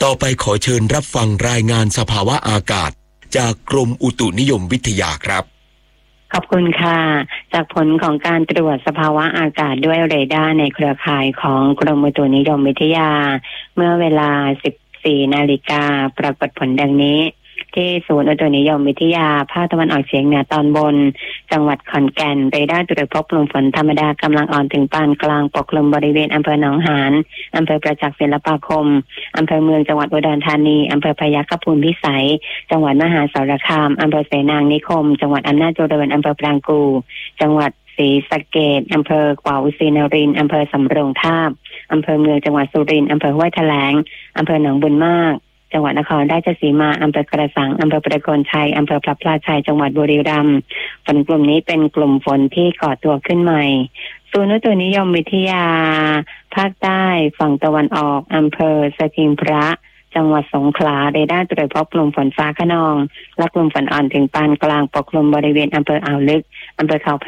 ต่อไปขอเชิญรับฟังรายงานสภาวะอากาศจากกรมอุตุนิยมวิทยาครับขอบคุณค่ะจากผลของการตรวจสภาวะอากาศด้วยเรดาร์ในเครือข่ายของกรมอุตุนิยมวิทยาเมื่อเวลา 14 นาฬิกาปรากฏผลดังนี้ที่ศูนย์อุตุนิยมวิทยาภาคตะวันออกเฉียงเหนือตอนบนจังหวัดขอนแก่นเรดาร์ตรวจพบกลุ่มฝนธรรมดากำลังอ่อนถึงปานกลางปกคลุมบริเวณอำเภอหนองหานอำเภอประจักษ์ศิลปาคมอำเภอเมืองจังหวัดอุดรธานีอำเภอพยัคฆภูมิพิสัยจังหวัดมหาสารคามอำเภอเสนางนิคมจังหวัดอำนาจเจริญอำเภอปรางกูจังหวัดศรีสะเกษอำเภอขวาวศรีนครินทร์อำเภอสำโรงทาบอำเภอเมืองจังหวัดสุรินทร์อำเภอห้วยแถลงอำเภอหนองบุญมากจังหวัดนครราชสีมาอำเภอกระสังอำเภอประโคนชัยอำเภอพระพลาชัยจังหวัดบุรีรัมย์ฝนกลุ่มนี้เป็นกลุ่มฝนที่ก่อตัวขึ้นใหม่ศูนย์อุตุนิยมวิทยาภาคใต้ฝั่งตะวันออกอำเภอสถิงพระจังหวัดสงขลาเรดาร์ตรวจพบกลุ่มฝนฟ้าคะนองและกลุ่มฝนอ่อนถึงปานกลางปกคลุมบริเวณอำเภออ่าวลึกอำเภอเขา